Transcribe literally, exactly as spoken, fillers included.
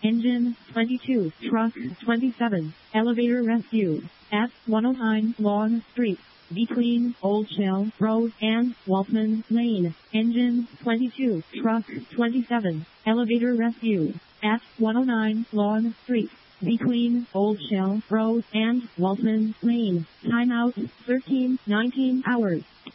Engine twenty-two, Truck twenty-seven, Elevator Rescue, at one oh nine Long Street, between Old Shell Road and Waltman Lane. Engine twenty-two, Truck twenty-seven, Elevator Rescue, at one oh nine Long Street, between Old Shell Road and Waltman Lane. Timeout thirteen nineteen hours.